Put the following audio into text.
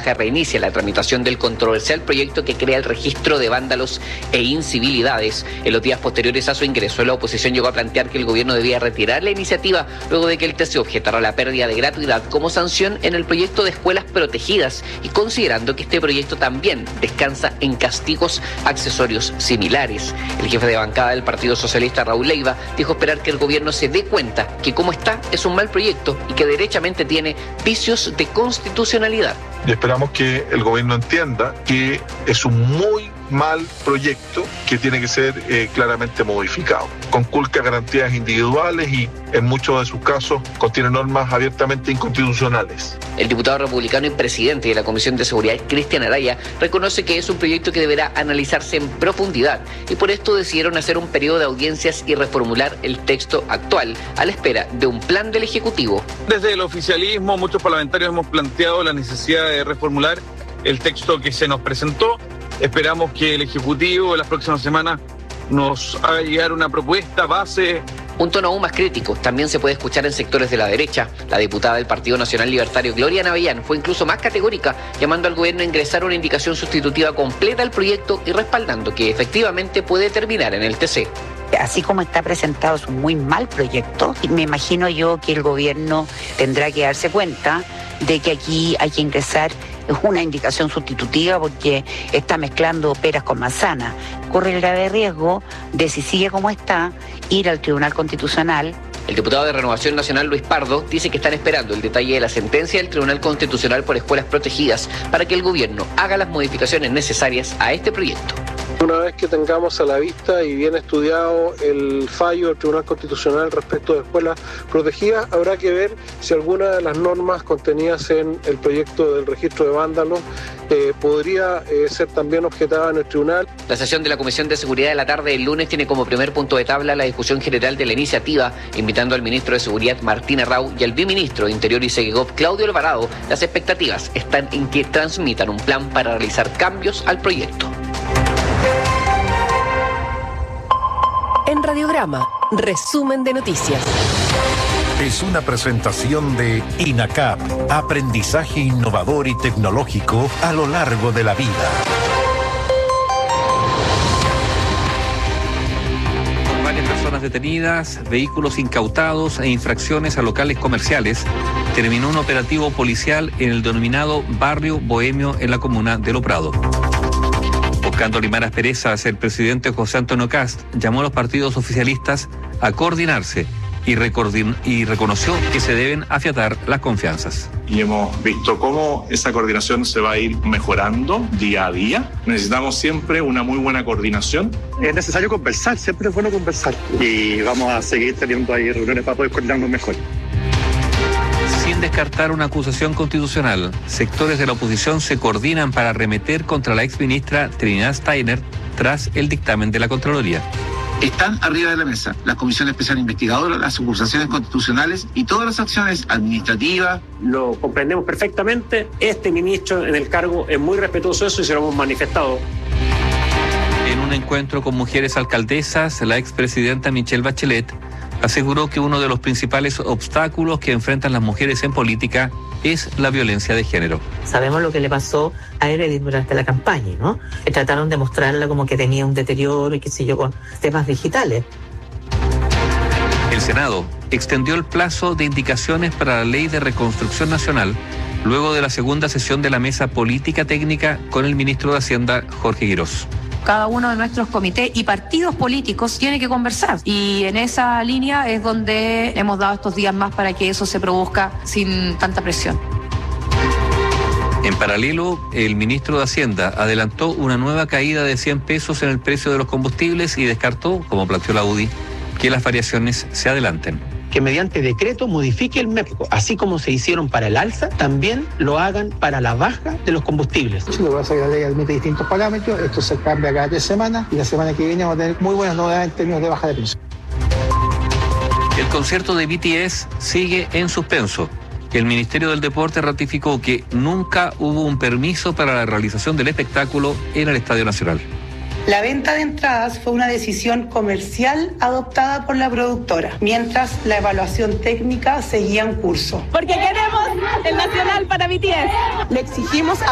Baja reinicia la tramitación del controversial proyecto que crea el registro de vándalos e incivilidades. En los días posteriores a su ingreso, la oposición llegó a plantear que el gobierno debía retirar la iniciativa luego de que el TC objetara la pérdida de gratuidad como sanción en el proyecto de escuelas protegidas y considerando que este proyecto también descansa en castigos accesorios similares. El jefe de bancada del Partido Socialista, Raúl Leiva, dijo esperar que el gobierno se dé cuenta que como está es un mal proyecto y que derechamente tiene vicios de constitucionalidad. Y esperamos que el gobierno entienda que es un muy mal proyecto que tiene que ser claramente modificado. Conculca garantías individuales y en muchos de sus casos contiene normas abiertamente inconstitucionales. El diputado republicano y presidente de la Comisión de Seguridad, Cristian Araya, reconoce que es un proyecto que deberá analizarse en profundidad y por esto decidieron hacer un periodo de audiencias y reformular el texto actual a la espera de un plan del Ejecutivo. Desde el oficialismo, muchos parlamentarios hemos planteado la necesidad de reformular el texto que se nos presentó. Esperamos que el Ejecutivo en las próximas semanas nos haga llegar una propuesta base. Un tono aún más crítico también se puede escuchar en sectores de la derecha. La diputada del Partido Nacional Libertario, Gloria Navellán, fue incluso más categórica, llamando al gobierno a ingresar una indicación sustitutiva completa al proyecto y respaldando que efectivamente puede terminar en el TC. Así como está presentado es un muy mal proyecto y me imagino yo que el gobierno tendrá que darse cuenta de que aquí hay que ingresar una indicación sustitutiva porque está mezclando peras con manzanas. Corre el grave riesgo de, si sigue como está, ir al Tribunal Constitucional. El diputado de Renovación Nacional, Luis Pardo, dice que están esperando el detalle de la sentencia del Tribunal Constitucional por escuelas protegidas para que el gobierno haga las modificaciones necesarias a este proyecto. Una vez que tengamos a la vista y bien estudiado el fallo del Tribunal Constitucional respecto de escuelas protegidas, habrá que ver si alguna de las normas contenidas en el proyecto del registro de vándalos podría ser también objetada en el tribunal. La sesión de la Comisión de Seguridad de la tarde del lunes tiene como primer punto de tabla la discusión general de la iniciativa, invitando al ministro de Seguridad, Martín Arrau, y al viceministro de Interior y Segegov, Claudio Alvarado. Las expectativas están en que transmitan un plan para realizar cambios al proyecto. En Radiograma, resumen de noticias. Es una presentación de INACAP, aprendizaje innovador y tecnológico a lo largo de la vida. Con varias personas detenidas, vehículos incautados e infracciones a locales comerciales, terminó un operativo policial en el denominado Barrio Bohemio en la comuna de Lo Prado. Buscando limar asperezas, el presidente José Antonio Kast llamó a los partidos oficialistas a coordinarse y reconoció que se deben afiatar las confianzas. Y hemos visto cómo esa coordinación se va a ir mejorando día a día. Necesitamos siempre una muy buena coordinación. Es necesario conversar, siempre es bueno conversar. Y vamos a seguir teniendo ahí reuniones para poder coordinarnos mejor. Sin descartar una acusación constitucional, sectores de la oposición se coordinan para arremeter contra la exministra Trinidad Steiner tras el dictamen de la Contraloría. Están arriba de la mesa la Comisión Especial Investigadora, las acusaciones constitucionales y todas las acciones administrativas. Lo comprendemos perfectamente. Este ministro en el cargo es muy respetuoso de eso y se lo hemos manifestado. En un encuentro con mujeres alcaldesas, la expresidenta Michelle Bachelet aseguró que uno de los principales obstáculos que enfrentan las mujeres en política es la violencia de género. Sabemos lo que le pasó a Heredith durante la campaña, ¿no? Trataron de mostrarla como que tenía un deterioro y qué sé yo, con temas digitales. El Senado extendió el plazo de indicaciones para la Ley de Reconstrucción Nacional luego de la segunda sesión de la Mesa Política Técnica con el ministro de Hacienda, Jorge Guirós. Cada uno de nuestros comités y partidos políticos tiene que conversar. Y en esa línea es donde hemos dado estos días más para que eso se produzca sin tanta presión. En paralelo, el ministro de Hacienda adelantó una nueva caída de 100 pesos en el precio de los combustibles y descartó, como planteó la UDI, que las variaciones se adelanten. Que mediante decreto modifique el MEPCO, así como se hicieron para el alza, también lo hagan para la baja de los combustibles. Lo que pasa es que la ley admite distintos parámetros, esto se cambia cada 3 semanas y la semana que viene vamos a tener muy buenas novedades en términos de baja de precios. El concierto de BTS sigue en suspenso. El Ministerio del Deporte ratificó que nunca hubo un permiso para la realización del espectáculo en el Estadio Nacional. La venta de entradas fue una decisión comercial adoptada por la productora, mientras la evaluación técnica seguía en curso. Porque queremos el Nacional para BTS. Le exigimos